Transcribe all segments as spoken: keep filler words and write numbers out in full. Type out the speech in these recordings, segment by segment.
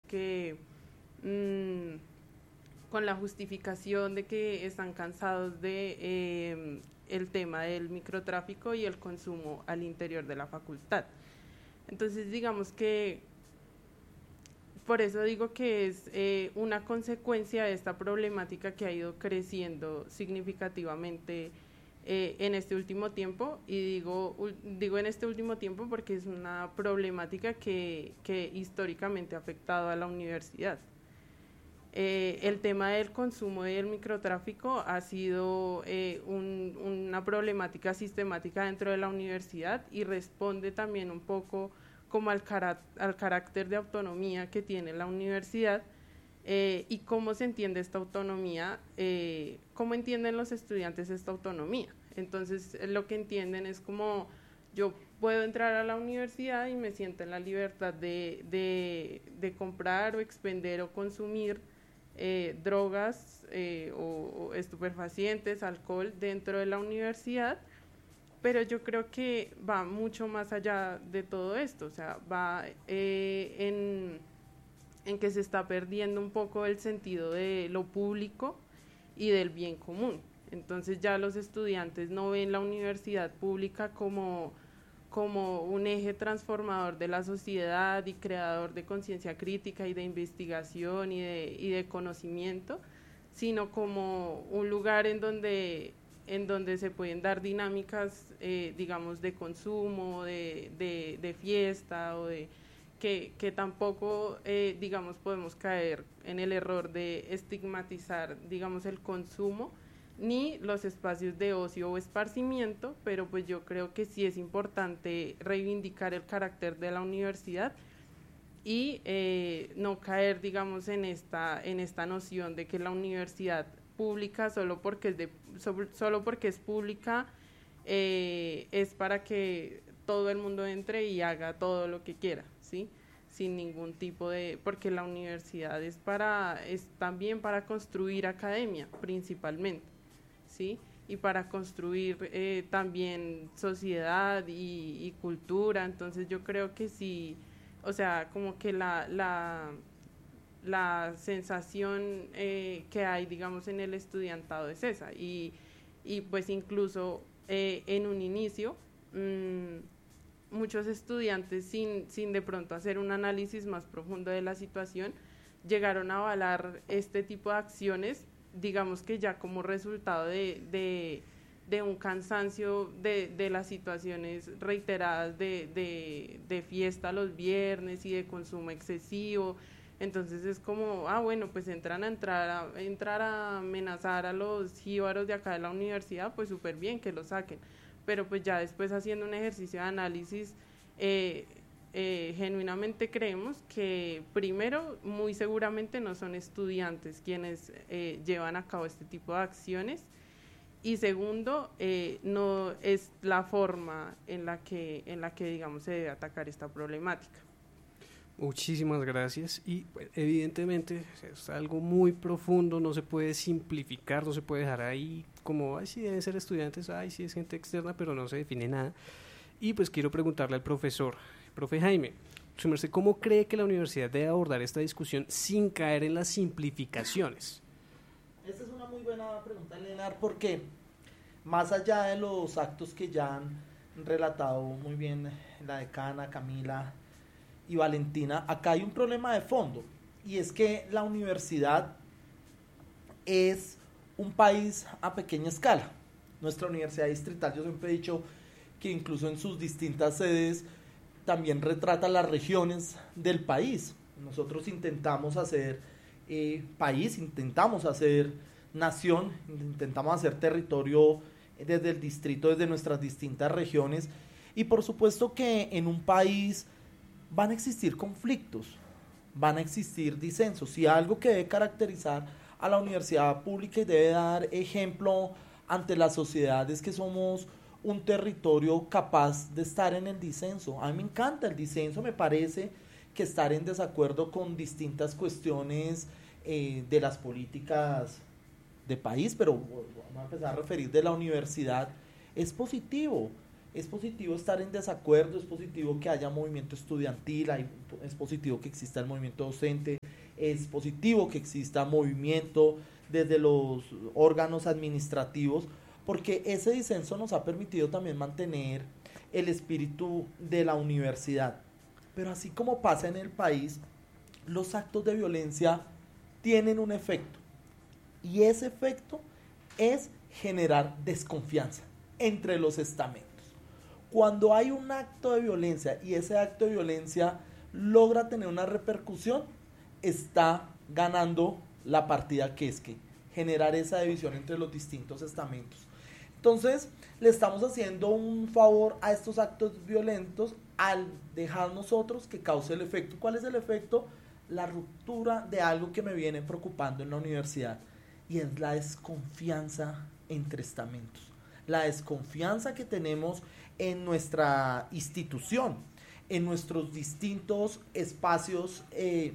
que mmm, con la justificación de que están cansados de eh, el tema del microtráfico y el consumo al interior de la facultad. Entonces, digamos que por eso digo que es eh, una consecuencia de esta problemática que ha ido creciendo significativamente eh, en este último tiempo, y digo, digo en este último tiempo porque es una problemática que, que históricamente ha afectado a la universidad. Eh, el tema del consumo y del microtráfico ha sido eh, un, una problemática sistemática dentro de la universidad y responde también un poco como al, cara, al carácter de autonomía que tiene la universidad eh, y cómo se entiende esta autonomía, eh, cómo entienden los estudiantes esta autonomía. Entonces, lo que entienden es como yo puedo entrar a la universidad y me siento en la libertad de, de, de comprar o expender o consumir eh, drogas eh, o, o estupefacientes, alcohol dentro de la universidad, pero yo creo que va mucho más allá de todo esto, o sea, va eh, en, en que se está perdiendo un poco el sentido de lo público y del bien común. Entonces ya los estudiantes no ven la universidad pública como, como un eje transformador de la sociedad y creador de conciencia crítica y de investigación y de, y de conocimiento, sino como un lugar en donde en donde se pueden dar dinámicas, eh, digamos, de consumo, de, de, de fiesta, o de que, que tampoco, eh, digamos, podemos caer en el error de estigmatizar, digamos, el consumo, ni los espacios de ocio o esparcimiento, pero pues yo creo que sí es importante reivindicar el carácter de la universidad y eh, no caer, digamos, en esta, en esta noción de que la universidad pública solo porque es de solo porque es pública eh, es para que todo el mundo entre y haga todo lo que quiera, ¿sí? Sin ningún tipo de, porque la universidad es para es también para construir academia principalmente, ¿sí? Y para construir eh, también sociedad y, y cultura. Entonces yo creo que sí, o sea, como que la la la sensación eh, que hay, digamos, en el estudiantado es esa, y, y pues incluso eh, en un inicio mmm, muchos estudiantes sin, sin de pronto hacer un análisis más profundo de la situación llegaron a avalar este tipo de acciones, digamos que ya como resultado de, de, de un cansancio de, de las situaciones reiteradas de, de, de fiesta los viernes y de consumo excesivo. Entonces es como, ah, bueno, pues entran a entrar a, entrar a amenazar a los jíbaros de acá de la universidad, pues súper bien que lo saquen. Pero pues ya después haciendo un ejercicio de análisis, eh, eh, genuinamente creemos que primero, muy seguramente no son estudiantes quienes eh, llevan a cabo este tipo de acciones, y segundo, eh, no es la forma en la que, en la que digamos se debe atacar esta problemática. Muchísimas gracias. Y pues, evidentemente es algo muy profundo, no se puede simplificar, no se puede dejar ahí como, ay, sí deben ser estudiantes, ay, sí es gente externa, pero no se define nada. Y pues quiero preguntarle al profesor, profe Jaime, su merced, ¿cómo cree que la universidad debe abordar esta discusión sin caer en las simplificaciones? Esta es una muy buena pregunta, Leonard, porque más allá de los actos que ya han relatado muy bien la decana, Camila y Valentina, acá hay un problema de fondo, y es que la universidad es un país a pequeña escala. Nuestra universidad distrital, yo siempre he dicho que incluso en sus distintas sedes también retrata las regiones del país. Nosotros intentamos hacer eh, país, intentamos hacer nación, intentamos hacer territorio desde el distrito, desde nuestras distintas regiones, y por supuesto que en un país van a existir conflictos, van a existir disensos, y algo que debe caracterizar a la universidad pública y debe dar ejemplo ante la sociedad es que somos un territorio capaz de estar en el disenso. A mí me encanta el disenso, me parece que estar en desacuerdo con distintas cuestiones eh, de las políticas de país, pero vamos a empezar a referir de la universidad, es positivo. Es positivo estar en desacuerdo, es positivo que haya movimiento estudiantil, hay, es positivo que exista el movimiento docente, es positivo que exista movimiento desde los órganos administrativos, porque ese disenso nos ha permitido también mantener el espíritu de la universidad. Pero así como pasa en el país, los actos de violencia tienen un efecto, y ese efecto es generar desconfianza entre los estamentos. Cuando hay un acto de violencia y ese acto de violencia logra tener una repercusión, está ganando la partida, que es que generar esa división entre los distintos estamentos. Entonces, le estamos haciendo un favor a estos actos violentos al dejar nosotros que cause el efecto. ¿Cuál es el efecto? La ruptura de algo que me viene preocupando en la universidad, y es la desconfianza entre estamentos, la desconfianza que tenemos en nuestra institución, en nuestros distintos espacios eh,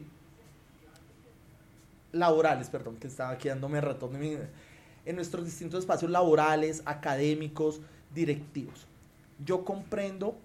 laborales, perdón, que estaba quedándome retorno, en nuestros distintos espacios laborales, académicos, directivos. Yo comprendo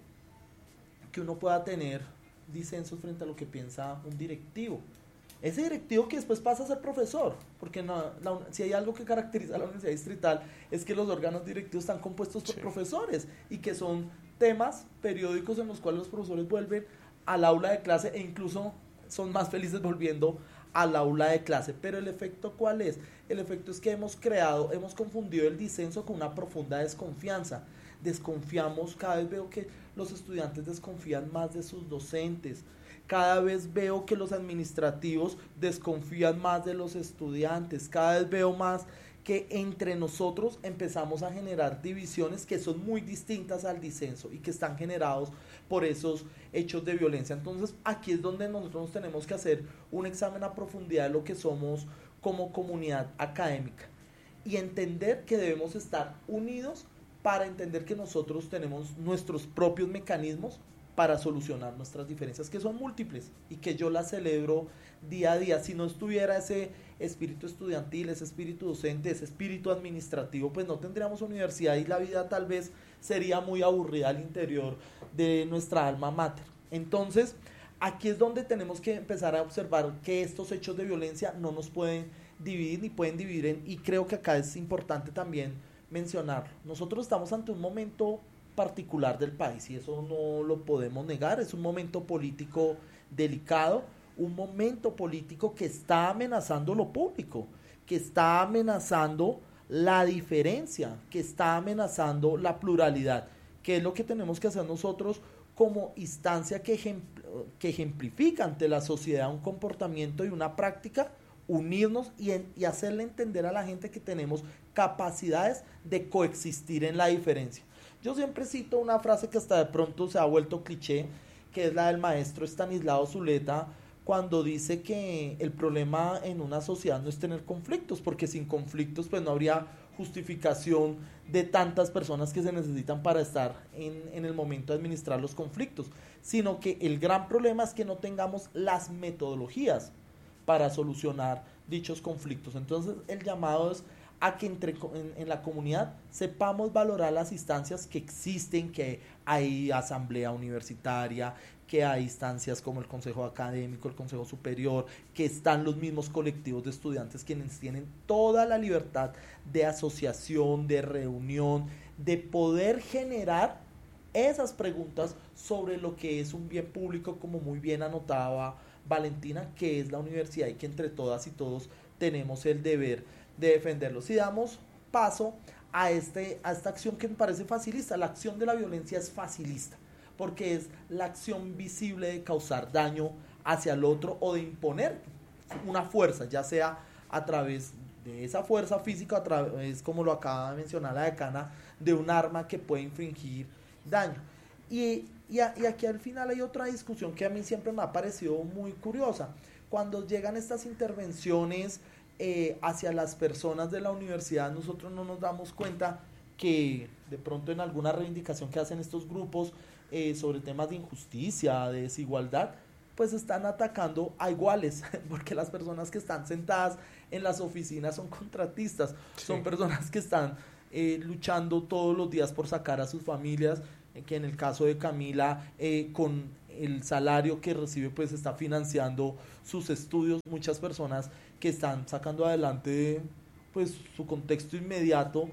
que uno pueda tener disensos frente a lo que piensa un directivo. Ese directivo que después pasa a ser profesor, porque no, la, si hay algo que caracteriza a la Universidad Distrital es que los órganos directivos están compuestos por sí. profesores, y que son temas periódicos en los cuales los profesores vuelven al aula de clase, e incluso son más felices volviendo al aula de clase. Pero el efecto, ¿cuál es? El efecto es que hemos creado, hemos confundido el disenso con una profunda desconfianza. Desconfiamos, cada vez veo que los estudiantes desconfían más de sus docentes, cada vez veo que los administrativos desconfían más de los estudiantes, cada vez veo más que entre nosotros empezamos a generar divisiones que son muy distintas al disenso y que están generados por esos hechos de violencia. Entonces, aquí es donde nosotros tenemos que hacer un examen a profundidad de lo que somos como comunidad académica y entender que debemos estar unidos para entender que nosotros tenemos nuestros propios mecanismos para solucionar nuestras diferencias, que son múltiples, y que yo las celebro día a día. Si no estuviera ese espíritu estudiantil, ese espíritu docente, ese espíritu administrativo, pues no tendríamos universidad, y la vida tal vez sería muy aburrida al interior de nuestra alma mater. Entonces, aquí es donde tenemos que empezar a observar que estos hechos de violencia no nos pueden dividir, ni pueden dividir en, y creo que acá es importante también mencionarlo. Nosotros estamos ante un momento particular del país, y eso no lo podemos negar. Es un momento político delicado, un momento político que está amenazando lo público, que está amenazando la diferencia, que está amenazando la pluralidad, que es lo que tenemos que hacer nosotros como instancia que, ejempl- que ejemplifica ante la sociedad un comportamiento y una práctica, unirnos y, en, y hacerle entender a la gente que tenemos capacidades de coexistir en la diferencia. Yo siempre cito una frase que hasta de pronto se ha vuelto cliché, que es la del maestro Estanislao Zuleta, cuando dice que el problema en una sociedad no es tener conflictos, porque sin conflictos pues no habría justificación de tantas personas que se necesitan para estar en, en el momento de administrar los conflictos, sino que el gran problema es que no tengamos las metodologías para solucionar dichos conflictos. Entonces el llamado es a que entre, en, en la comunidad sepamos valorar las instancias que existen, que hay asamblea universitaria, que hay instancias como el Consejo Académico, el Consejo Superior, que están los mismos colectivos de estudiantes quienes tienen toda la libertad de asociación, de reunión, de poder generar esas preguntas sobre lo que es un bien público, como muy bien anotaba Valentina, que es la universidad, y que entre todas y todos tenemos el deber de defenderlo. Si damos paso a, este, a esta acción que me parece facilista, la acción de la violencia es facilista, porque es la acción visible de causar daño hacia el otro o de imponer una fuerza, ya sea a través de esa fuerza física, a través, como lo acaba de mencionar la decana, de un arma que puede infringir daño. Y, y, a, y aquí al final hay otra discusión que a mí siempre me ha parecido muy curiosa. Cuando llegan estas intervenciones eh, hacia las personas de la universidad, nosotros no nos damos cuenta que de pronto en alguna reivindicación que hacen estos grupos eh, sobre temas de injusticia, de desigualdad, pues están atacando a iguales, porque las personas que están sentadas en las oficinas son contratistas, sí. Son personas que están eh, luchando todos los días por sacar a sus familias, eh, que en el caso de Camila, eh, con el salario que recibe, pues está financiando sus estudios. Muchas personas que están sacando adelante pues su contexto inmediato,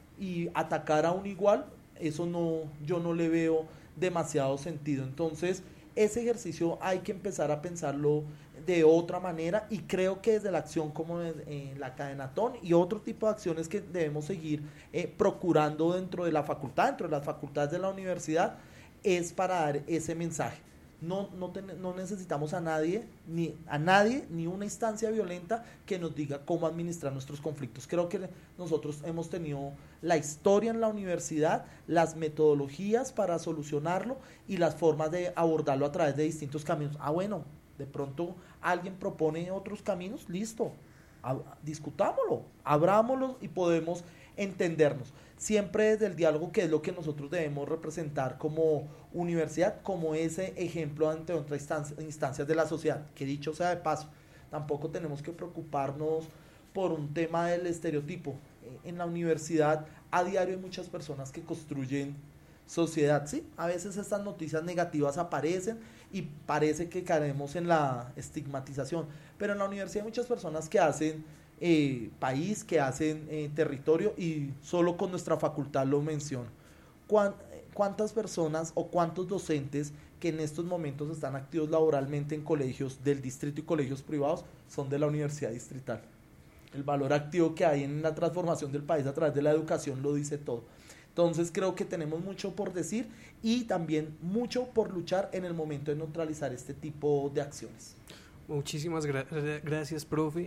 y atacar a un igual, eso no, yo no le veo demasiado sentido. Entonces ese ejercicio hay que empezar a pensarlo de otra manera, y creo que desde la acción como en, en la cadenatón y otro tipo de acciones que debemos seguir eh, procurando dentro de la facultad, dentro de las facultades de la universidad, es para dar ese mensaje. No, no, ten, no necesitamos a nadie, ni a nadie, ni una instancia violenta que nos diga cómo administrar nuestros conflictos. Creo que nosotros hemos tenido la historia en la universidad, las metodologías para solucionarlo y las formas de abordarlo a través de distintos caminos. Ah, bueno, de pronto alguien propone otros caminos, listo, discutámoslo, abrámoslo y podemos entendernos. Siempre desde el diálogo, que es lo que nosotros debemos representar como universidad, como ese ejemplo ante otras instancias, instancias de la sociedad, que dicho sea de paso, tampoco tenemos que preocuparnos por un tema del estereotipo. En la universidad a diario hay muchas personas que construyen sociedad, ¿sí? A veces estas noticias negativas aparecen y parece que caemos en la estigmatización, pero en la universidad hay muchas personas que hacen eh, país, que hacen eh, territorio, y solo con nuestra facultad lo menciono. ¿Cuán, ¿Cuántas personas o cuántos docentes que en estos momentos están activos laboralmente en colegios del distrito y colegios privados son de la universidad distrital? El valor activo que hay en la transformación del país a través de la educación lo dice todo. Entonces creo que tenemos mucho por decir y también mucho por luchar en el momento de neutralizar este tipo de acciones. Muchísimas gra- gracias, profe.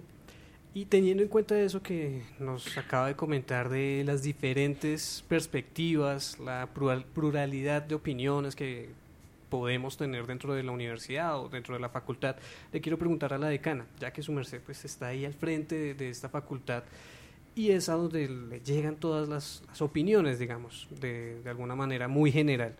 Y teniendo en cuenta eso que nos acaba de comentar de las diferentes perspectivas, la plural, pluralidad de opiniones que podemos tener dentro de la universidad o dentro de la facultad, le quiero preguntar a la decana, ya que su merced pues está ahí al frente de, de esta facultad, y es a donde le llegan todas las, las opiniones, digamos, de, de alguna manera muy general.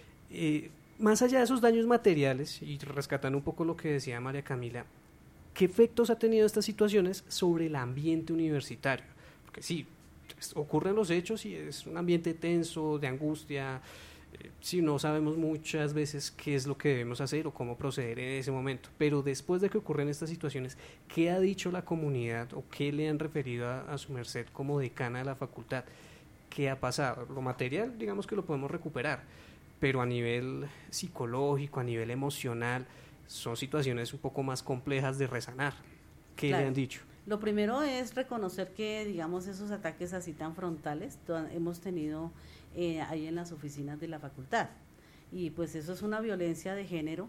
Eh, más allá de esos daños materiales, y rescatando un poco lo que decía María Camila, ¿qué efectos ha tenido estas situaciones sobre el ambiente universitario? Porque sí, ocurren los hechos y es un ambiente tenso, de angustia, eh, sí, no sabemos muchas veces qué es lo que debemos hacer o cómo proceder en ese momento, pero después de que ocurren estas situaciones, ¿qué ha dicho la comunidad o qué le han referido a, a su merced como decana de la facultad? ¿Qué ha pasado? Lo material, digamos que lo podemos recuperar, pero a nivel psicológico, a nivel emocional, son situaciones un poco más complejas de resanar. ¿Qué claro. le han dicho? Lo primero es reconocer que, digamos, esos ataques así tan frontales hemos tenido eh, ahí en las oficinas de la facultad, y pues eso es una violencia de género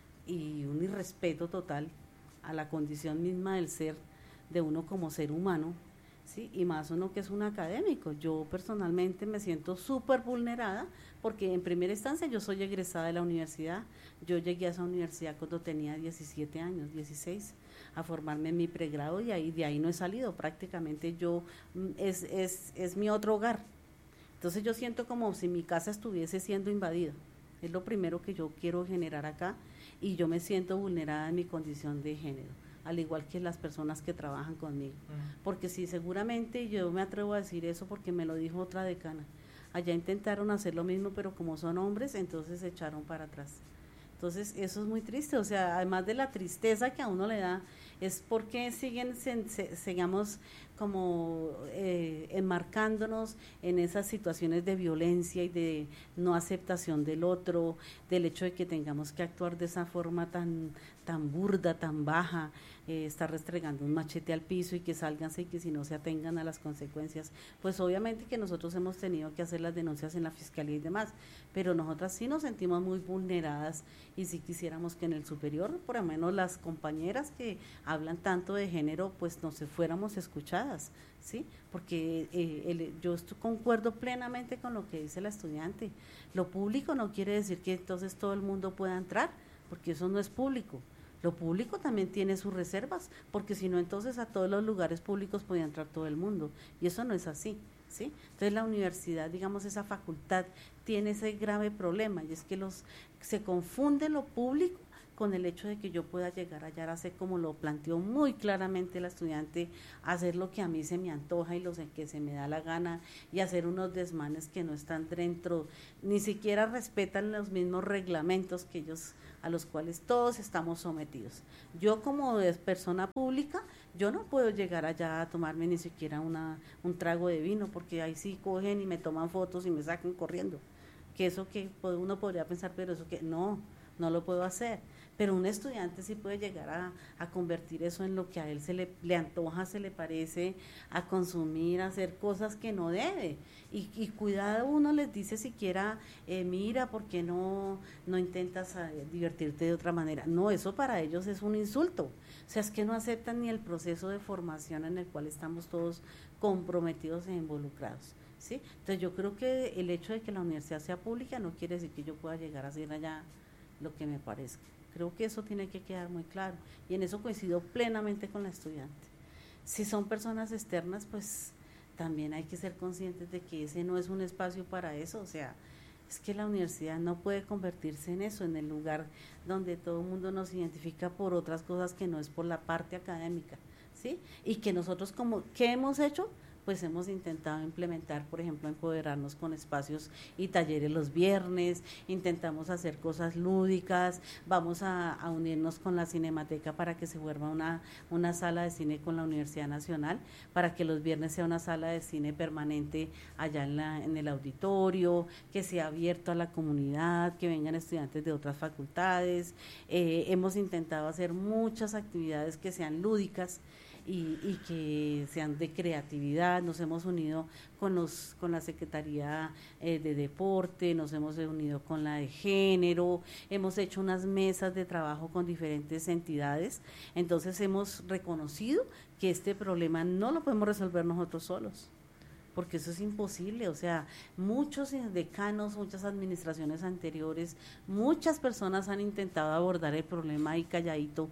y un irrespeto total a la condición misma del ser de uno como ser humano, ¿sí? Y más uno que es un académico. Yo personalmente me siento súper vulnerada porque en primera instancia yo soy egresada de la universidad. Yo llegué a esa universidad cuando tenía diecisiete años, dieciséis, a formarme en mi pregrado, y ahí, de ahí no he salido. Prácticamente yo, es, es, es mi otro hogar. Entonces yo siento como si mi casa estuviese siendo invadida. Es lo primero que yo quiero generar acá, y yo me siento vulnerada en mi condición de género, al igual que las personas que trabajan conmigo. Uh-huh. Porque sí, seguramente yo me atrevo a decir eso porque me lo dijo otra decana. Allá intentaron hacer lo mismo, pero como son hombres, entonces se echaron para atrás. Entonces eso es muy triste, o sea, además de la tristeza que a uno le da, es porque siguen, se, se, sigamos como eh, enmarcándonos en esas situaciones de violencia y de no aceptación del otro, del hecho de que tengamos que actuar de esa forma tan, tan burda, tan baja, eh, estar restregando un machete al piso y que sálganse y que si no se atengan a las consecuencias. Pues obviamente que nosotros hemos tenido que hacer las denuncias en la fiscalía y demás, pero nosotras sí nos sentimos muy vulneradas, y sí quisiéramos que en el superior, por lo menos las compañeras que hablan tanto de género, pues nos fuéramos escuchadas, ¿sí? Porque eh, el, yo estoy, concuerdo plenamente con lo que dice la estudiante. Lo público no quiere decir que entonces todo el mundo pueda entrar, porque eso no es público. Lo público también tiene sus reservas, porque si no, entonces a todos los lugares públicos podía entrar todo el mundo, y eso no es así, ¿sí? Entonces la universidad, digamos, esa facultad tiene ese grave problema, y es que los se confunde lo público con el hecho de que yo pueda llegar allá a hacer, como lo planteó muy claramente la estudiante, hacer lo que a mí se me antoja y lo que se me da la gana, y hacer unos desmanes que no están dentro, ni siquiera respetan los mismos reglamentos que ellos, a los cuales todos estamos sometidos. Yo como persona pública, yo no puedo llegar allá a tomarme ni siquiera una, un trago de vino, porque ahí sí cogen y me toman fotos y me sacan corriendo. Que eso que uno podría pensar, pero eso que no, no lo puedo hacer. Pero un estudiante sí puede llegar a, a convertir eso en lo que a él se le, le antoja, se le parece, a consumir, a hacer cosas que no debe. Y, y cuidado, uno les dice siquiera, eh, mira, ¿por qué no, no intentas eh, divertirte de otra manera? No, eso para ellos es un insulto. O sea, es que no aceptan ni el proceso de formación en el cual estamos todos comprometidos e involucrados, ¿sí? Entonces yo creo que el hecho de que la universidad sea pública no quiere decir que yo pueda llegar a hacer allá lo que me parezca. Creo que eso tiene que quedar muy claro, y en eso coincido plenamente con la estudiante. Si son personas externas, pues también hay que ser conscientes de que ese no es un espacio para eso. O sea, es que la universidad no puede convertirse en eso, en el lugar donde todo el mundo nos identifica por otras cosas que no es por la parte académica, ¿sí? Y que nosotros, como, ¿qué hemos hecho? Pues hemos intentado implementar, por ejemplo, empoderarnos con espacios y talleres los viernes, intentamos hacer cosas lúdicas, vamos a, a unirnos con la Cinemateca para que se vuelva una, una sala de cine con la Universidad Nacional, para que los viernes sea una sala de cine permanente allá en, la, en el auditorio, que sea abierto a la comunidad, que vengan estudiantes de otras facultades. Eh, hemos intentado hacer muchas actividades que sean lúdicas, Y, y que sean de creatividad. Nos hemos unido con los con la Secretaría eh, de Deporte, nos hemos unido con la de Género, hemos hecho unas mesas de trabajo con diferentes entidades. Entonces hemos reconocido que este problema no lo podemos resolver nosotros solos, porque eso es imposible. O sea, muchos decanos, muchas administraciones anteriores, muchas personas han intentado abordar el problema ahí calladito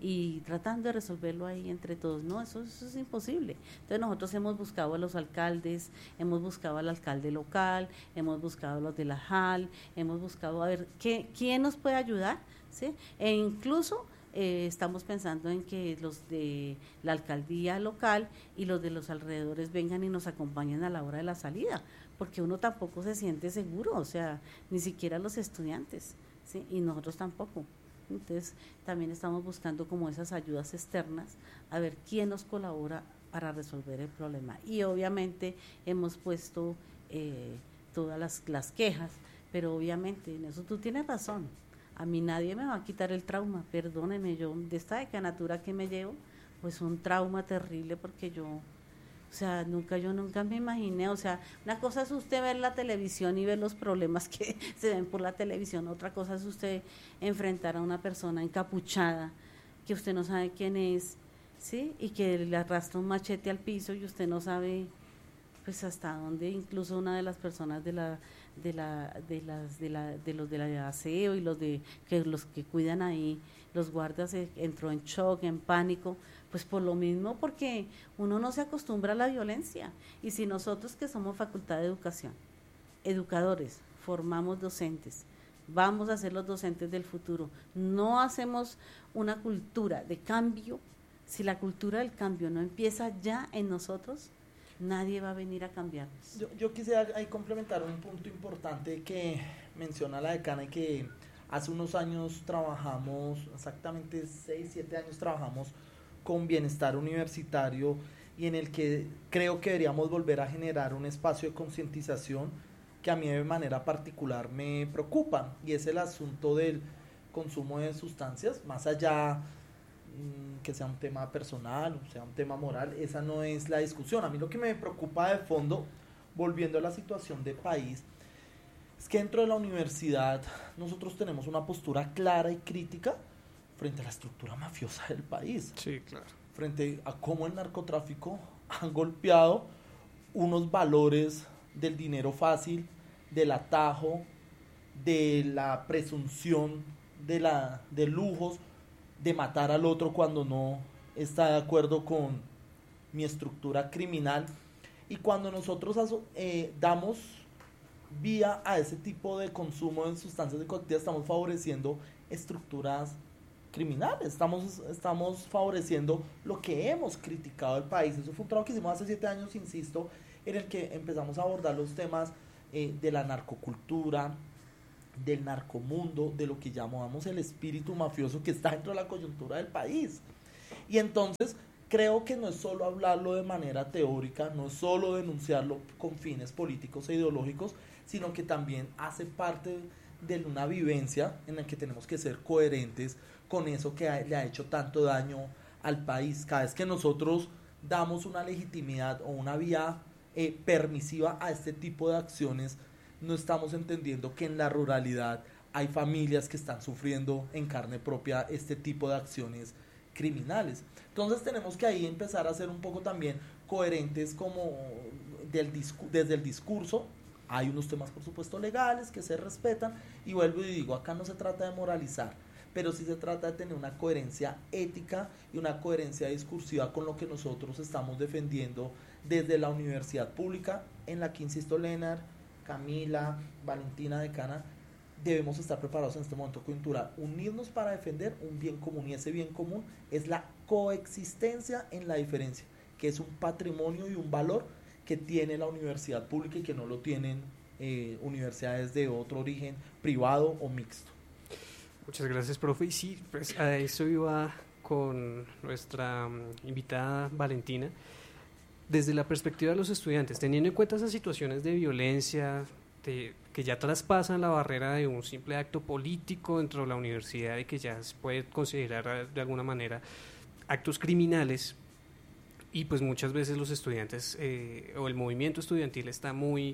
y tratando de resolverlo ahí entre todos. No, eso, eso es imposible. Entonces nosotros hemos buscado a los alcaldes, hemos buscado al alcalde local, hemos buscado a los de la J A L, hemos buscado a ver qué, quién nos puede ayudar, ¿sí? E incluso eh, estamos pensando en que los de la alcaldía local y los de los alrededores vengan y nos acompañen a la hora de la salida, porque uno tampoco se siente seguro, o sea, ni siquiera los estudiantes, ¿sí? Y nosotros tampoco. Entonces también estamos buscando como esas ayudas externas, a ver quién nos colabora para resolver el problema. Y obviamente hemos puesto eh, todas las, las quejas, pero obviamente en eso tú tienes razón. A mí nadie me va a quitar el trauma, perdóneme, yo de esta decanatura que me llevo, pues un trauma terrible, porque yo, o sea, nunca, yo nunca me imaginé, o sea, una cosa es usted ver la televisión y ver los problemas que se ven por la televisión, otra cosa es usted enfrentar a una persona encapuchada, que usted no sabe quién es, ¿sí? Y que le arrastra un machete al piso y usted no sabe, pues, hasta dónde. Incluso una de las personas de la, de la, de las, de la, de los de la aseo y los de, que los que cuidan ahí, los guardias, entró en shock, en pánico. Pues por lo mismo, porque uno no se acostumbra a la violencia. Y si nosotros, que somos Facultad de Educación, educadores, formamos docentes, vamos a ser los docentes del futuro, no hacemos una cultura de cambio, si la cultura del cambio no empieza ya en nosotros, nadie va a venir a cambiarnos. Yo, yo quisiera ahí complementar un punto importante que menciona la decana, y que hace unos años trabajamos, exactamente seis, siete años trabajamos con bienestar universitario, y en el que creo que deberíamos volver a generar un espacio de concientización que a mí de manera particular me preocupa, y es el asunto del consumo de sustancias, más allá mmm, que sea un tema personal o sea un tema moral, esa no es la discusión. A mí lo que me preocupa de fondo, volviendo a la situación de país, es que dentro de la universidad nosotros tenemos una postura clara y crítica frente a la estructura mafiosa del país. Sí, claro. Frente a cómo el narcotráfico ha golpeado unos valores del dinero fácil, del atajo, de la presunción de, la, de lujos, de matar al otro cuando no está de acuerdo con mi estructura criminal. Y cuando nosotros eh, damos vía a ese tipo de consumo de sustancias psicoactivas, estamos favoreciendo estructuras criminal, estamos, estamos favoreciendo lo que hemos criticado del país. Eso fue un trabajo que hicimos hace siete años, insisto, en el que empezamos a abordar los temas eh, de la narcocultura, del narcomundo, de lo que llamamos el espíritu mafioso que está dentro de la coyuntura del país. Y entonces creo que no es solo hablarlo de manera teórica, no es solo denunciarlo con fines políticos e ideológicos, sino que también hace parte de una vivencia en la que tenemos que ser coherentes con eso que ha, le ha hecho tanto daño al país. Cada vez que nosotros damos una legitimidad o una vía eh, permisiva a este tipo de acciones, no estamos entendiendo que en la ruralidad hay familias que están sufriendo en carne propia este tipo de acciones criminales. Entonces tenemos que ahí empezar a ser un poco también coherentes como del discu- desde el discurso. Hay unos temas por supuesto legales que se respetan, y vuelvo y digo, acá no se trata de moralizar, pero sí se trata de tener una coherencia ética y una coherencia discursiva con lo que nosotros estamos defendiendo desde la universidad pública, en la que, insisto, Lenar, Camila, Valentina, decana, debemos estar preparados en este momento coyuntural, unirnos para defender un bien común, y ese bien común es la coexistencia en la diferencia, que es un patrimonio y un valor que tiene la universidad pública y que no lo tienen eh, universidades de otro origen, privado o mixto. Muchas gracias, profe. Y sí, pues a eso iba con nuestra um, invitada Valentina. Desde la perspectiva de los estudiantes, teniendo en cuenta esas situaciones de violencia, de, que ya traspasan la barrera de un simple acto político dentro de la universidad y que ya se puede considerar de alguna manera actos criminales, y pues muchas veces los estudiantes eh, o el movimiento estudiantil está muy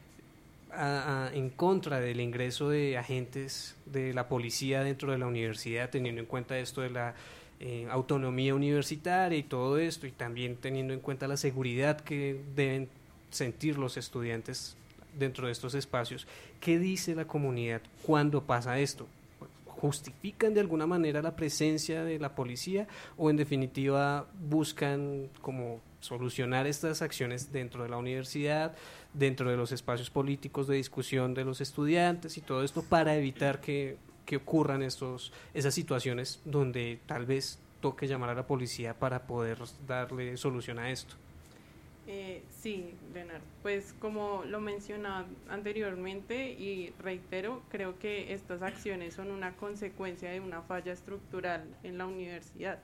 a, a, en contra del ingreso de agentes de la policía dentro de la universidad, teniendo en cuenta esto de la eh, autonomía universitaria y todo esto, y también teniendo en cuenta la seguridad que deben sentir los estudiantes dentro de estos espacios. ¿Qué dice la comunidad cuando pasa esto? ¿Justifican de alguna manera la presencia de la policía, o en definitiva buscan como solucionar estas acciones dentro de la universidad, dentro de los espacios políticos de discusión de los estudiantes y todo esto, para evitar que, que ocurran estos, esas situaciones donde tal vez toque llamar a la policía para poder darle solución a esto? Eh, sí, Leonardo, pues como lo mencionaba anteriormente y reitero, creo que estas acciones son una consecuencia de una falla estructural en la universidad,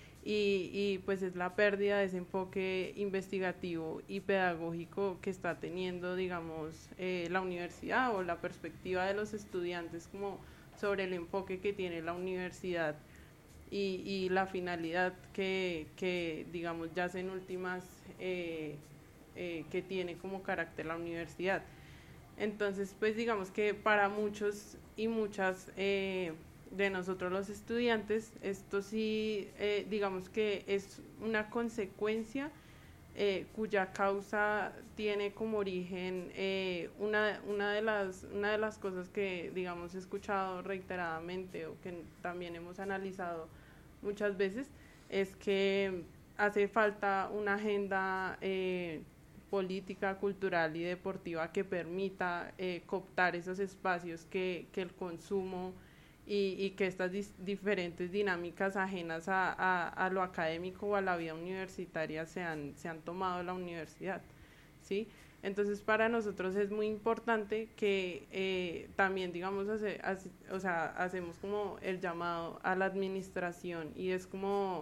y, y pues es la pérdida de ese enfoque investigativo y pedagógico que está teniendo, digamos, eh, la universidad, o la perspectiva de los estudiantes como sobre el enfoque que tiene la universidad y, y la finalidad que, que digamos yace en últimas eh, eh, que tiene como carácter la universidad. Entonces pues digamos que para muchos y muchas eh, de nosotros los estudiantes, esto sí eh, digamos que es una consecuencia eh, cuya causa tiene como origen eh, una, una, de las, una de las cosas que digamos he escuchado reiteradamente, o que también hemos analizado muchas veces, es que hace falta una agenda eh, política, cultural y deportiva que permita eh, cooptar esos espacios que, que el consumo y, y que estas dis, diferentes dinámicas ajenas a, a, a lo académico o a la vida universitaria se han, se han tomado en la universidad, ¿sí? Entonces para nosotros es muy importante que eh, también digamos hace, hace, o sea, hacemos como el llamado a la administración, y es como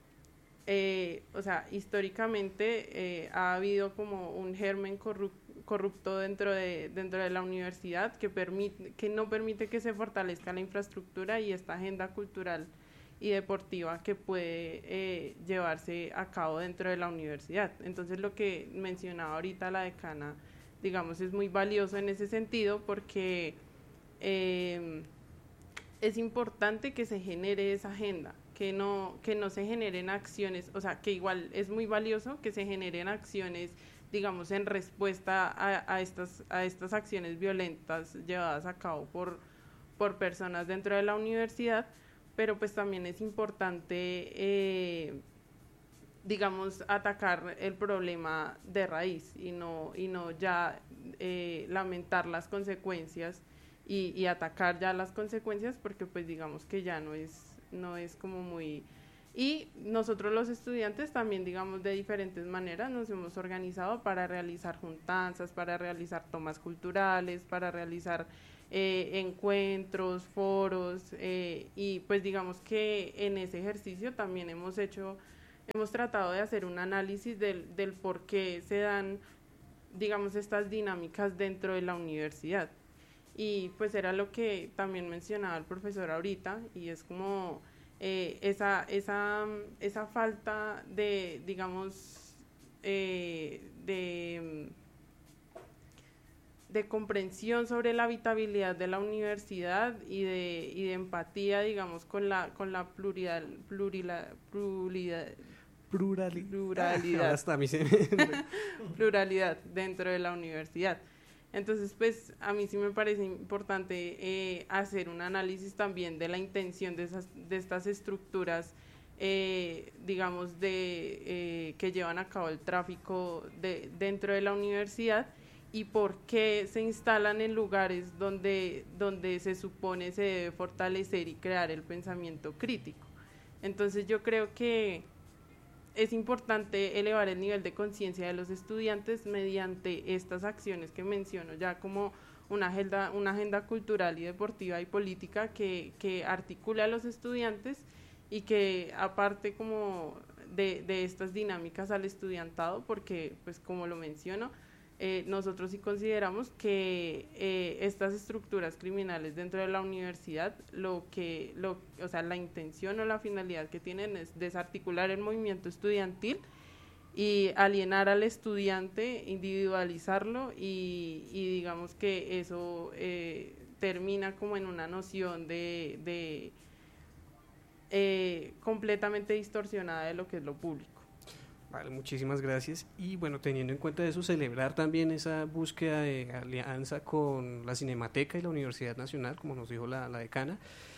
eh, o sea, históricamente eh, ha habido como un germen corrupto corrupto dentro de dentro de la universidad que permite que no permite que se fortalezca la infraestructura y esta agenda cultural y deportiva que puede eh, llevarse a cabo dentro de la universidad. Entonces lo que mencionaba ahorita la decana, digamos, es muy valioso en ese sentido, porque eh, es importante que se genere esa agenda, que no, que no se generen acciones, o sea, que igual es muy valioso que se generen acciones, digamos, en respuesta a, a, estas, a estas acciones violentas llevadas a cabo por, por personas dentro de la universidad, pero pues también es importante, eh, digamos, atacar el problema de raíz y no, y no ya eh, lamentar las consecuencias y, y atacar ya las consecuencias, porque pues digamos que ya no es no es como muy... Y nosotros los estudiantes también, digamos, de diferentes maneras nos hemos organizado para realizar juntanzas, para realizar tomas culturales, para realizar eh, encuentros, foros, eh, y pues digamos que en ese ejercicio también hemos hecho, hemos tratado de hacer un análisis del, del por qué se dan, digamos, estas dinámicas dentro de la universidad. Y pues era lo que también mencionaba el profesor ahorita, y es como eh, esa, esa, esa falta de, digamos, eh, de, de comprensión sobre la habitabilidad de la universidad y de, y de empatía, digamos, con la, con la pluralidad, pluralidad, pluralidad Plurali- pluralidad, ah, hasta a mí se me... pluralidad dentro de la universidad. Entonces, pues a mí sí me parece importante eh, hacer un análisis también de la intención de, esas, de estas estructuras, eh, digamos, de eh, que llevan a cabo el tráfico de, dentro de la universidad y por qué se instalan en lugares donde, donde se supone se debe fortalecer y crear el pensamiento crítico. Entonces yo creo que es importante elevar el nivel de conciencia de los estudiantes mediante estas acciones que menciono, ya como una agenda, una agenda cultural y deportiva y política que, que articula a los estudiantes y que aparte como de, de estas dinámicas al estudiantado, porque pues como lo menciono, eh, nosotros sí consideramos que eh, estas estructuras criminales dentro de la universidad, lo que, lo, o sea, la intención o la finalidad que tienen es desarticular el movimiento estudiantil y alienar al estudiante, individualizarlo y, y digamos que eso eh, termina como en una noción de, de eh, completamente distorsionada de lo que es lo público. Vale, muchísimas gracias. Y bueno, teniendo en cuenta eso, celebrar también esa búsqueda de alianza con la Cinemateca y la Universidad Nacional, como nos dijo la, la decana.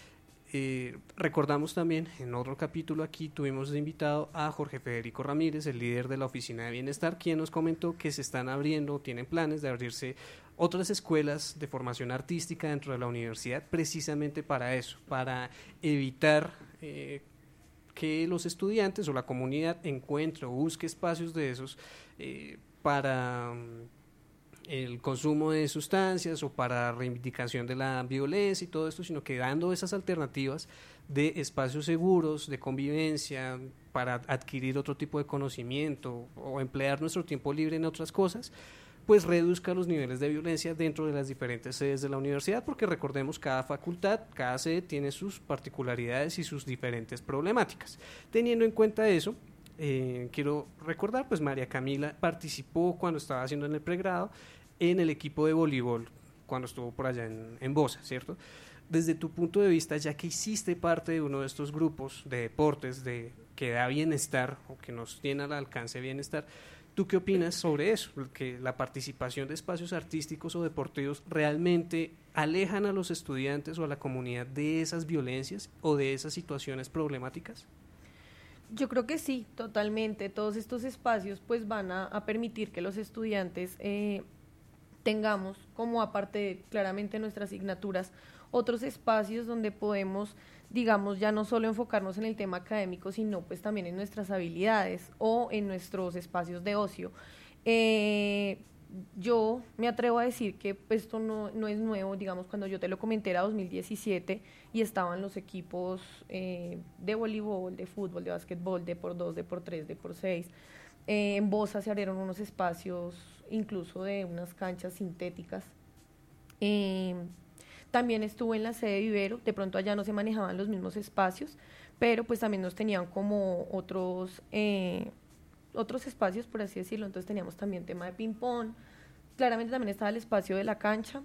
Eh, recordamos también, en otro capítulo aquí, tuvimos de invitado a Jorge Federico Ramírez, el líder de la Oficina de Bienestar, quien nos comentó que se están abriendo, tienen planes de abrirse otras escuelas de formación artística dentro de la universidad, precisamente para eso, para evitar... Eh, que los estudiantes o la comunidad encuentre o busque espacios de esos eh, para um, el consumo de sustancias o para reivindicación de la violencia y todo esto, sino que dando esas alternativas de espacios seguros, de convivencia, para adquirir otro tipo de conocimiento o emplear nuestro tiempo libre en otras cosas, pues reduzca los niveles de violencia dentro de las diferentes sedes de la universidad, porque recordemos, cada facultad, cada sede tiene sus particularidades y sus diferentes problemáticas. Teniendo en cuenta eso, eh, quiero recordar, pues María Camila participó cuando estaba haciendo en el pregrado en el equipo de voleibol, cuando estuvo por allá en, en Bosa, ¿cierto? Desde tu punto de vista, ya que hiciste parte de uno de estos grupos de deportes de, que da bienestar o que nos tiene al alcance bienestar, ¿tú qué opinas sobre eso? Que la participación de espacios artísticos o deportivos realmente alejan a los estudiantes o a la comunidad de esas violencias o de esas situaciones problemáticas. Yo creo que sí, totalmente. Todos estos espacios pues van a, a permitir que los estudiantes eh, tengamos, como aparte de claramente nuestras asignaturas, otros espacios donde podemos, digamos, ya no solo enfocarnos en el tema académico, sino pues también en nuestras habilidades o en nuestros espacios de ocio. Eh, yo me atrevo a decir que esto no, no es nuevo, digamos, cuando yo te lo comenté era dos mil diecisiete y estaban los equipos eh, de voleibol, de fútbol, de básquetbol, de por dos, de por tres, de por seis. Eh, en Bosa se abrieron unos espacios, incluso de unas canchas sintéticas. Eh, También estuve en la sede de Vivero, de pronto allá no se manejaban los mismos espacios, pero pues también nos tenían como otros, eh, otros espacios, por así decirlo. Entonces teníamos también tema de ping-pong, claramente también estaba el espacio de la cancha.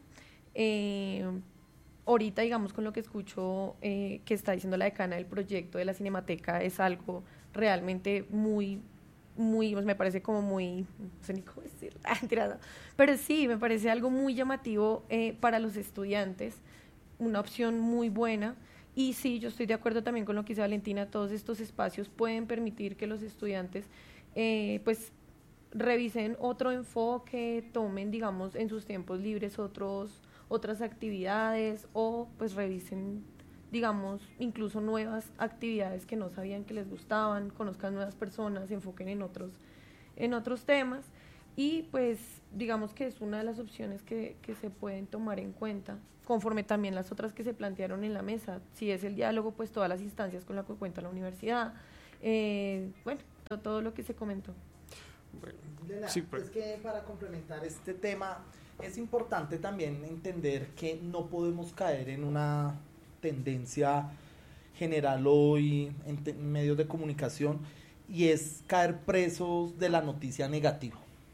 Eh, ahorita, digamos, con lo que escucho eh, que está diciendo la decana del proyecto de la Cinemateca, es algo realmente muy... muy, pues me parece como muy, no sé ni cómo decirlo, pero sí, me parece algo muy llamativo eh, para los estudiantes, una opción muy buena. Y sí, yo estoy de acuerdo también con lo que dice Valentina, todos estos espacios pueden permitir que los estudiantes eh, pues revisen otro enfoque, tomen, digamos, en sus tiempos libres otros otras actividades o pues revisen digamos, incluso nuevas actividades que no sabían que les gustaban, conozcan nuevas personas, se enfoquen en otros, en otros temas. Y pues digamos que es una de las opciones que, que se pueden tomar en cuenta, conforme también las otras que se plantearon en la mesa. Si es el diálogo, pues todas las instancias con las que cuenta la universidad, eh, bueno, todo, todo lo que se comentó. Bueno, Lena, sí, pues. Es que para complementar este tema, es importante también entender que no podemos caer en una tendencia general hoy en, te, en medios de comunicación, y es caer presos de la noticia negativa.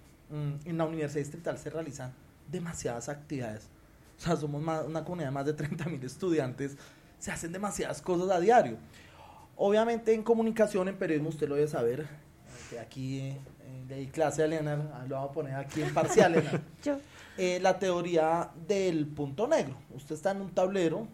En la Universidad Distrital se realizan demasiadas actividades, o sea, somos más, una comunidad de más de treinta mil estudiantes, se hacen demasiadas cosas a diario. Obviamente en comunicación, en periodismo, usted lo debe saber, que aquí eh, le di clase a Elena, lo vamos a poner aquí en parcial, Elena. Yo. Eh, la teoría del punto negro. Usted está en un tablero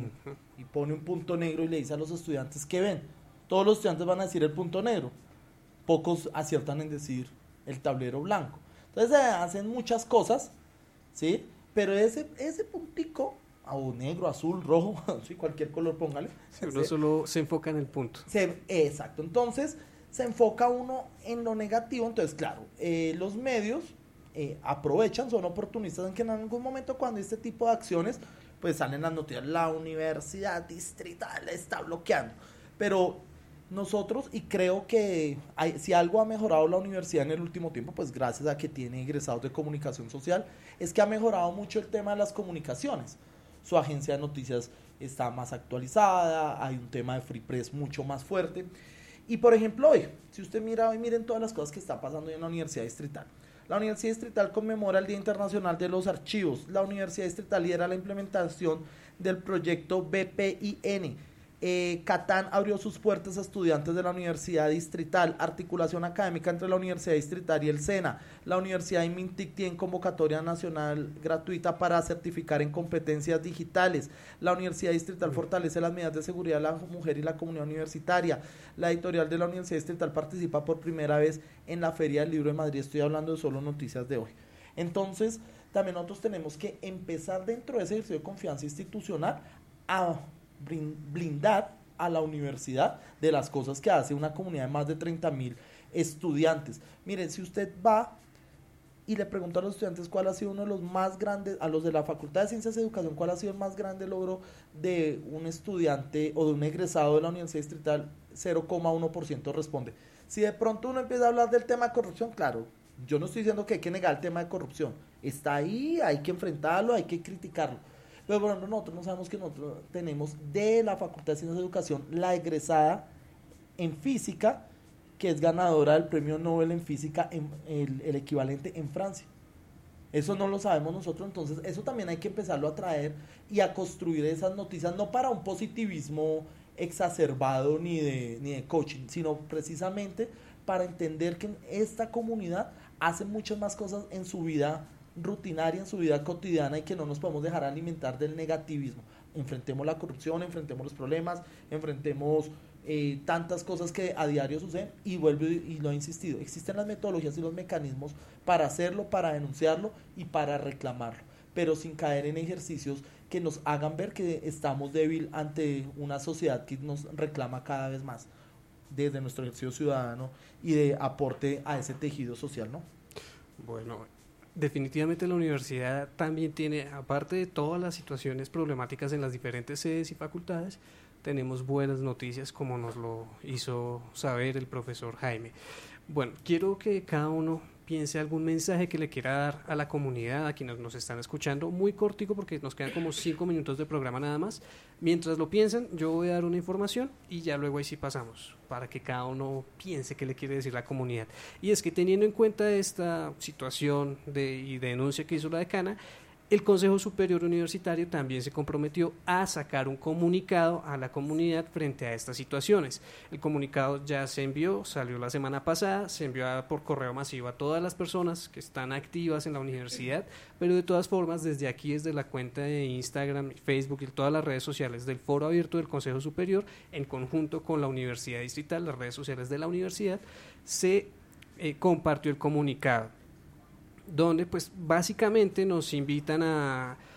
y pone un punto negro y le dice a los estudiantes ¿qué ven? Todos los estudiantes van a decir el punto negro, pocos aciertan en decir el tablero blanco. Entonces se hacen muchas cosas, ¿sí? Pero ese, ese puntico, o negro, azul, rojo, sí, cualquier color póngale. Sí, uno solo se enfoca en el punto. Se, exacto, entonces se enfoca uno en lo negativo. Entonces claro, eh, los medios eh, aprovechan, son oportunistas en que en algún momento cuando este tipo de acciones, pues salen las noticias, la Universidad Distrital está bloqueando, pero nosotros, y creo que hay, si algo ha mejorado la universidad en el último tiempo, pues gracias a que tiene egresados de comunicación social, es que ha mejorado mucho el tema de las comunicaciones. Su agencia de noticias está más actualizada, hay un tema de Free Press mucho más fuerte. Y por ejemplo hoy, si usted mira hoy, miren todas las cosas que están pasando en la Universidad Distrital. La Universidad Distrital conmemora el Día Internacional de los Archivos. La Universidad Distrital lidera la implementación del proyecto B P I N. Eh, Catán abrió sus puertas a estudiantes de la Universidad Distrital. Articulación académica entre la Universidad Distrital y el SENA. La Universidad de Mintic tiene convocatoria nacional gratuita para certificar en competencias digitales. La Universidad Distrital fortalece las medidas de seguridad de la mujer y la comunidad universitaria. La editorial de la Universidad Distrital participa por primera vez en la Feria del Libro de Madrid. Estoy hablando de solo noticias de hoy. Entonces, también nosotros tenemos que empezar dentro de ese ejercicio de confianza institucional a blindar a la universidad de las cosas que hace una comunidad de más de treinta mil estudiantes. Miren, si usted va y le pregunta a los estudiantes cuál ha sido uno de los más grandes, a los de la Facultad de Ciencias de Educación, cuál ha sido el más grande logro de un estudiante o de un egresado de la Universidad Distrital, cero coma uno por ciento responde. Si de pronto uno empieza a hablar del tema de corrupción, claro, yo no estoy diciendo que hay que negar el tema de corrupción, está ahí, hay que enfrentarlo, hay que criticarlo. Pero por ejemplo, nosotros no sabemos que nosotros tenemos de la Facultad de Ciencias de Educación la egresada en física, que es ganadora del premio Nobel en física, en el, el equivalente en Francia. Eso no lo sabemos nosotros, entonces eso también hay que empezarlo a traer y a construir esas noticias, no para un positivismo exacerbado ni de, ni de coaching, sino precisamente para entender que esta comunidad hace muchas más cosas en su vida rutinaria, en su vida cotidiana, y que no nos podemos dejar alimentar del negativismo. Enfrentemos la corrupción, enfrentemos los problemas, enfrentemos eh, tantas cosas que a diario suceden, y vuelvo y, y lo he insistido, existen las metodologías y los mecanismos para hacerlo, para denunciarlo y para reclamarlo, pero sin caer en ejercicios que nos hagan ver que estamos débil ante una sociedad que nos reclama cada vez más desde nuestro ejercicio ciudadano y de aporte a ese tejido social, ¿no? Bueno, definitivamente la universidad también tiene, aparte de todas las situaciones problemáticas en las diferentes sedes y facultades, tenemos buenas noticias, como nos lo hizo saber el profesor Jaime. Bueno, quiero que cada uno piense algún mensaje que le quiera dar a la comunidad, a quienes nos están escuchando, muy cortico porque nos quedan como cinco minutos de programa nada más. Mientras lo piensan, yo voy a dar una información y ya luego ahí sí pasamos, para que cada uno piense qué le quiere decir la comunidad. Y es que teniendo en cuenta esta situación de, y denuncia que hizo la decana, el Consejo Superior Universitario también se comprometió a sacar un comunicado a la comunidad frente a estas situaciones. El comunicado ya se envió, salió la semana pasada, se envió por correo masivo a todas las personas que están activas en la universidad, pero de todas formas, desde aquí, desde la cuenta de Instagram, Facebook y todas las redes sociales del Foro Abierto del Consejo Superior, en conjunto con la Universidad Distrital, las redes sociales de la universidad, se eh, compartió el comunicado, donde pues básicamente nos invitan a,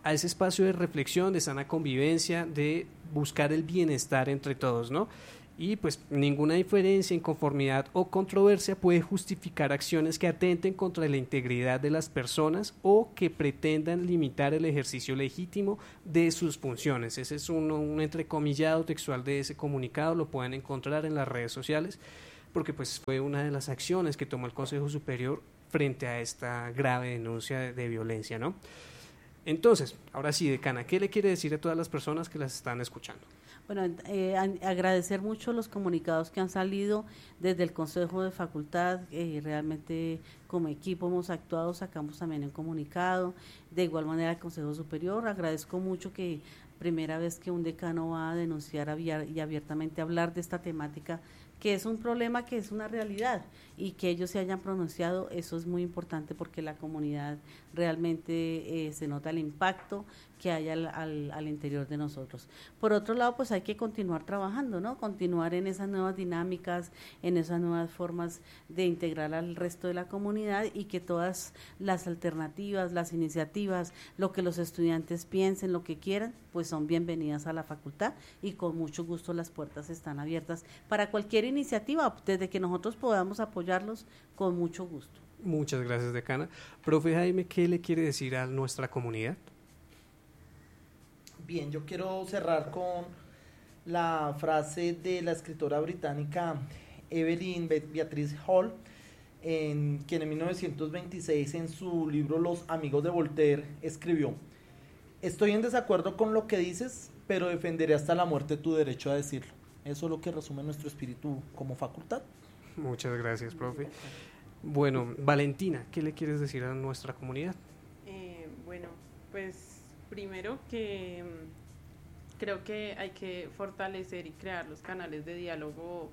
a ese espacio de reflexión, de sana convivencia, de buscar el bienestar entre todos, ¿no? Y pues ninguna diferencia, inconformidad o controversia puede justificar acciones que atenten contra la integridad de las personas o que pretendan limitar el ejercicio legítimo de sus funciones. Ese es un, un entrecomillado textual de ese comunicado, lo pueden encontrar en las redes sociales, porque pues fue una de las acciones que tomó el Consejo Superior frente a esta grave denuncia de, de violencia, ¿no? Entonces, ahora sí, decana, ¿qué le quiere decir a todas las personas que las están escuchando? Bueno, eh, agradecer mucho los comunicados que han salido desde el Consejo de Facultad, eh, realmente como equipo hemos actuado, sacamos también un comunicado, de igual manera el Consejo Superior, agradezco mucho que primera vez que un decano va a denunciar abier- y abiertamente hablar de esta temática, que es un problema que es una realidad, y que ellos se hayan pronunciado, eso es muy importante porque la comunidad realmente eh, se nota el impacto que hay al, al, al interior de nosotros. Por otro lado, pues hay que continuar trabajando, ¿no? Continuar en esas nuevas dinámicas, en esas nuevas formas de integrar al resto de la comunidad y que todas las alternativas, las iniciativas, lo que los estudiantes piensen, lo que quieran, pues son bienvenidas a la facultad y con mucho gusto las puertas están abiertas para cualquier iniciativa, desde que nosotros podamos apoyarlos con mucho gusto. Muchas gracias, decana. Profe Jaime, ¿qué le quiere decir a nuestra comunidad? Bien, yo quiero cerrar con la frase de la escritora británica Evelyn Beatrice Hall, en, quien en mil novecientos veintiséis en su libro Los amigos de Voltaire escribió: estoy en desacuerdo con lo que dices, pero defenderé hasta la muerte tu derecho a decirlo. Eso es lo que resume nuestro espíritu como facultad. Muchas gracias, profe. Bueno, Valentina, ¿qué le quieres decir a nuestra comunidad? Eh, bueno, pues primero que mm, creo que hay que fortalecer y crear los canales de diálogo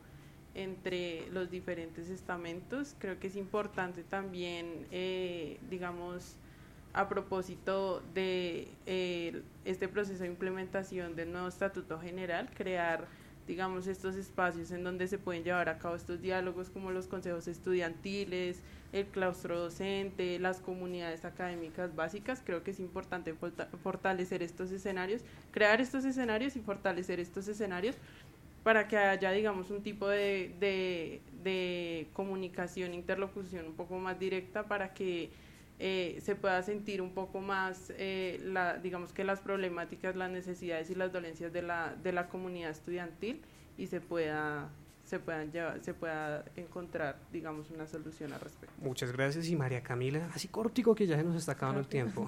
entre los diferentes estamentos. Creo que es importante también, eh, digamos, a propósito de eh, este proceso de implementación del nuevo Estatuto General, crear, digamos, estos espacios en donde se pueden llevar a cabo estos diálogos, como los consejos estudiantiles, el claustro docente, las comunidades académicas básicas. Creo que es importante fortalecer estos escenarios, crear estos escenarios y fortalecer estos escenarios para que haya, digamos, un tipo de, de, de comunicación, interlocución un poco más directa, para que eh, se pueda sentir un poco más, eh, la, digamos que las problemáticas, las necesidades y las dolencias de la, de la comunidad estudiantil, y se pueda, se puedan llevar, se pueda encontrar, digamos, una solución al respecto. Muchas gracias. Y María Camila, así cortico que ya se nos está acabando el tiempo.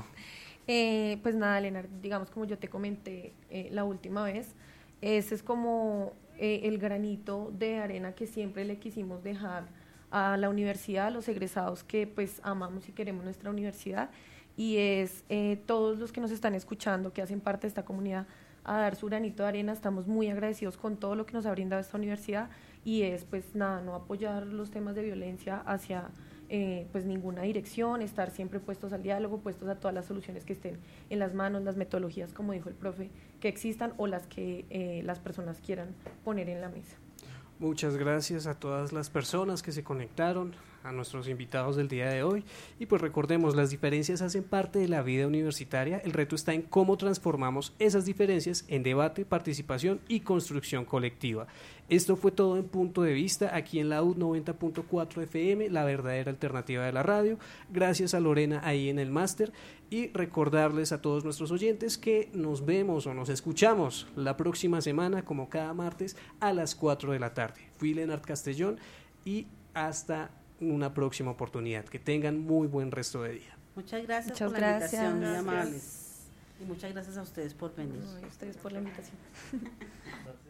Eh, pues nada, Elena, digamos, como yo te comenté eh, la última vez, ese es como eh, el granito de arena que siempre le quisimos dejar a la universidad, a los egresados que pues amamos y queremos nuestra universidad, y es eh, todos los que nos están escuchando, que hacen parte de esta comunidad, a dar su granito de arena. Estamos muy agradecidos con todo lo que nos ha brindado esta universidad, y es pues nada, no apoyar los temas de violencia hacia eh, pues ninguna dirección, estar siempre puestos al diálogo, puestos a todas las soluciones que estén en las manos, las metodologías, como dijo el profe, que existan, o las que eh, las personas quieran poner en la mesa. Muchas gracias a todas las personas que se conectaron, a nuestros invitados del día de hoy. Y pues recordemos, las diferencias hacen parte de la vida universitaria. El reto está en cómo transformamos esas diferencias en debate, participación y construcción colectiva. Esto fue todo en Punto de Vista, aquí en la U noventa punto cuatro F M, la verdadera alternativa de la radio. Gracias a Lorena ahí en el máster, y recordarles a todos nuestros oyentes que nos vemos o nos escuchamos la próxima semana, como cada martes, a las cuatro de la tarde. Fui Leonard Castellón, y hasta una próxima oportunidad. Que tengan muy buen resto de día. Muchas gracias Muchas por gracias. la invitación, muy Gracias. amables. Y muchas gracias a ustedes por venir. No, y ustedes por la invitación.